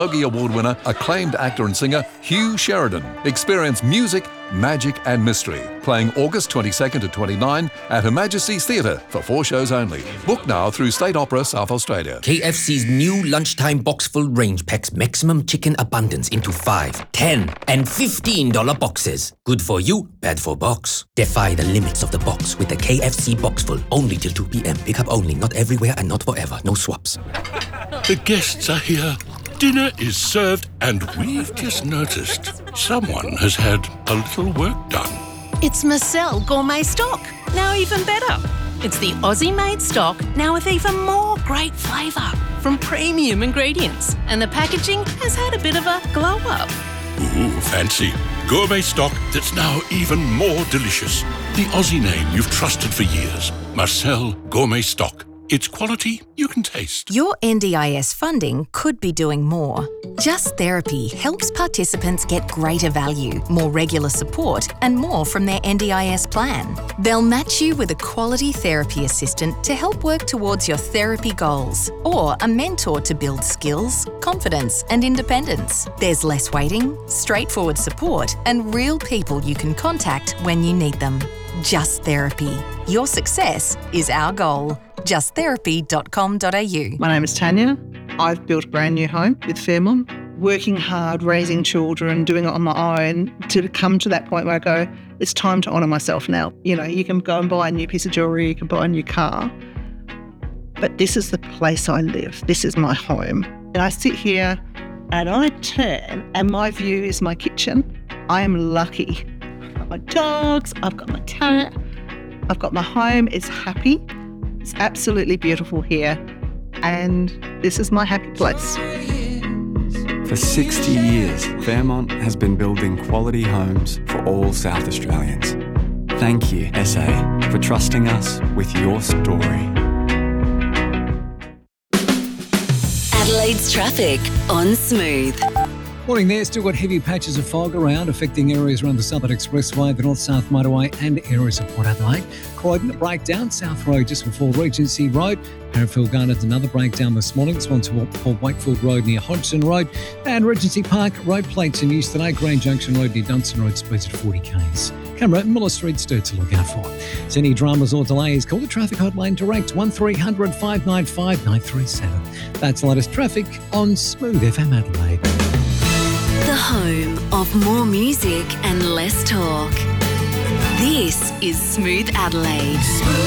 Logie Award winner, acclaimed actor and singer Hugh Sheridan. Experience music, magic and mystery. Playing August 22nd to 29 at Her Majesty's Theatre for 4 shows only. Book now through State Opera South Australia. KFC's new lunchtime box-full range packs maximum chicken abundance into 5, 10 and $15 boxes. Good for you, bad for box. Defy the limits of the box with the KFC Boxful. Only till 2 p.m. Pick up only, not everywhere and not forever. No swaps. The guests are here. Dinner is served and we've just noticed someone has had a little work done. It's Marcel Gourmet Stock, now even better. It's the Aussie-made stock, now with even more great flavour from premium ingredients. And the packaging has had a bit of a glow-up. Ooh, fancy. Gourmet stock that's now even more delicious. The Aussie name you've trusted for years. Marcel Gourmet Stock. It's quality you can taste. Your NDIS funding could be doing more. Just Therapy helps participants get greater value, more regular support and more from their NDIS plan. They'll match you with a quality therapy assistant to help work towards your therapy goals, or a mentor to build skills, confidence and independence. There's less waiting, straightforward support and real people you can contact when you need them. Just Therapy. Your success is our goal. justtherapy.com.au. My name is Tanya. I've built a brand new home with Fairmont, working hard, raising children, doing it on my own to come to that point where I go, it's time to honour myself now. You know, you can go and buy a new piece of jewellery, you can buy a new car, but this is the place I live. This is my home. And I sit here and I turn and my view is my kitchen. I am lucky. I've got my dogs, I've got my cat, I've got my home. It's happy. It's absolutely beautiful here, and this is my happy place. For 60 years, Fairmont has been building quality homes for all South Australians. Thank you, SA, for trusting us with your story. Adelaide's traffic on Smooth. Morning there, still got heavy patches of fog around affecting areas around the Southern Expressway, the North-South Motorway and areas of Port Adelaide. Croydon, a breakdown, South Road just before Regency Road. Parafield Gardens, another breakdown this morning. It's one to Wakefield Road near Hodgson Road. And Regency Park, road plates in use today. Grand Junction Road near Dunstan Road, speeds at 40 k's. Camera, Miller Street, Stir to look out for. So any dramas or delays, call the traffic hotline direct, 1300 595 937. That's the latest traffic on Smooth FM Adelaide. The home of more music and less talk. This is Smooth Adelaide.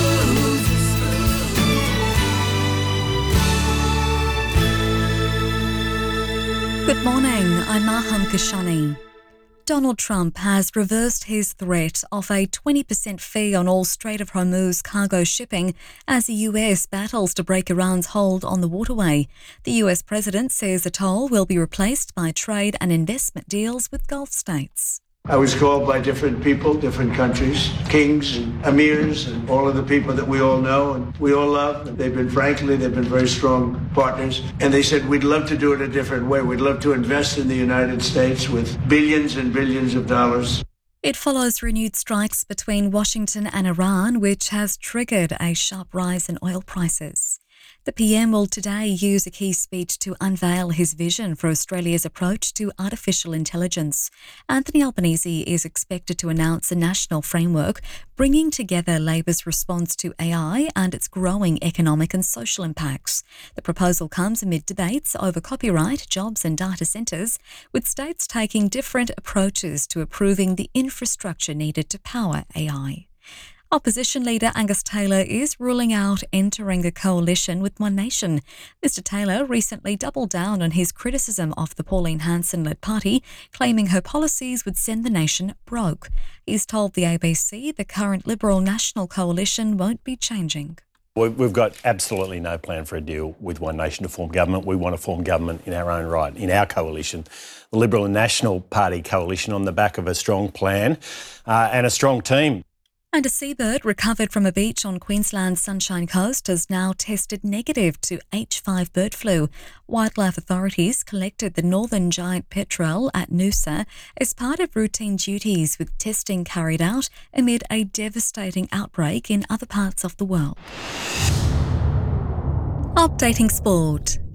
Good morning, I'm Maham Kashani. Donald Trump has reversed his threat of a 20% fee on all Strait of Hormuz cargo shipping as the US battles to break Iran's hold on the waterway. The US president says the toll will be replaced by trade and investment deals with Gulf states. I was called by different people, different countries, kings and emirs and all of the people that we all know and we all love. They've been very strong partners. And they said, we'd love to do it a different way. We'd love to invest in the United States with billions and billions of dollars. It follows renewed strikes between Washington and Iran, which has triggered a sharp rise in oil prices. The PM will today use a key speech to unveil his vision for Australia's approach to artificial intelligence. Anthony Albanese is expected to announce a national framework bringing together Labor's response to AI and its growing economic and social impacts. The proposal comes amid debates over copyright, jobs and data centres, with states taking different approaches to approving the infrastructure needed to power AI. Opposition leader Angus Taylor is ruling out entering a coalition with One Nation. Mr Taylor recently doubled down on his criticism of the Pauline Hanson-led party, claiming her policies would send the nation broke. He's told the ABC the current Liberal National Coalition won't be changing. We've got absolutely no plan for a deal with One Nation to form government. We want to form government in our own right, in our coalition, the Liberal and National Party coalition, on the back of a strong plan and a strong team. And a seabird recovered from a beach on Queensland's Sunshine Coast has now tested negative to H5 bird flu. Wildlife authorities collected the northern giant petrel at Noosa as part of routine duties, with testing carried out amid a devastating outbreak in other parts of the world. Updating sport.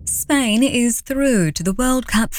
Spain is through to the World Cup